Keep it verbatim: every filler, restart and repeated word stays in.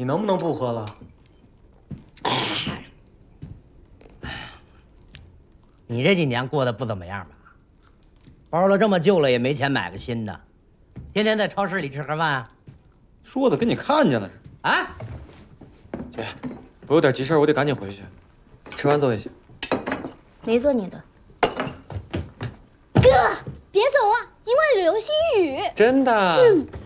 你能不能不喝了？ 你这几年过得不怎么样吧？包了这么旧了也没钱买个新的，天天在超市里吃盒饭啊？ 说的跟你看见了似的。啊， 姐，我有点急事，我得赶紧回去。吃完走也行。 没做你的。哥，别走啊！今晚流星雨。 真的？嗯。